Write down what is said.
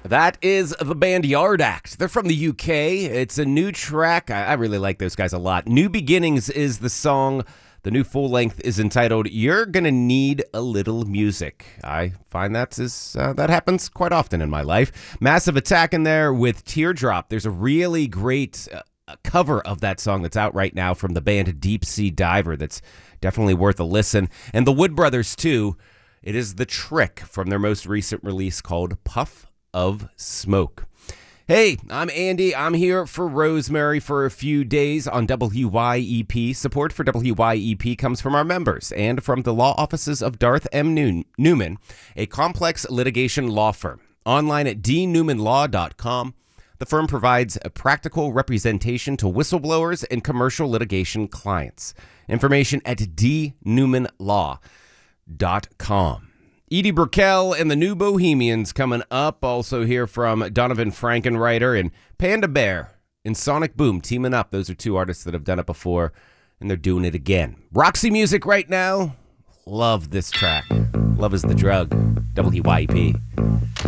That is the band Yard Act. They're from the UK. It's a new track. I really like those guys a lot. New Beginnings is the song. The new full length is entitled You're Gonna Need a Little Music. I find that happens quite often in my life. Massive Attack in there with Teardrop. There's a really great cover of that song that's out right now from the band Deep Sea Diver that's definitely worth a listen. And the Wood Brothers, too. It is The Trick from their most recent release called Puff of Smoke. Hey, I'm Andy. I'm here for Rosemary for a few days on WYEP. Support for WYEP comes from our members and from the law offices of Darth M. Newman, a complex litigation law firm. Online at dnewmanlaw.com. The firm provides a practical representation to whistleblowers and commercial litigation clients. Information at dnewmanlaw.com. Edie Brickell and the New Bohemians coming up. Also hear from Donovan Frankenreiter and Panda Bear and Sonic Boom teaming up. Those are two artists that have done it before, and they're doing it again. Roxy Music right now. Love this track. Love is the drug. WYP.